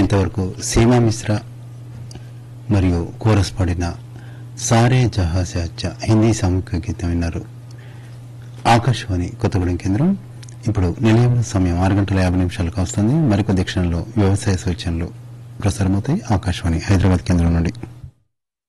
ఇంతవరకు సీమా మిశ్రా మరియు కోరస్ పాడిన సారే జహా సే అచ్చా హిందీ సామూహిక గీతం విన్నారు. ఆకాశవాణి కొత్తగూడెం కేంద్రం. ఇప్పుడు నిలయంలో సమయం 6:50 వస్తుంది. మరికొద్ది క్షణంలో వ్యవసాయ సూచనలు ప్రసారమవుతాయి. ఆకాశవాణి హైదరాబాద్ కేంద్రం నుండి.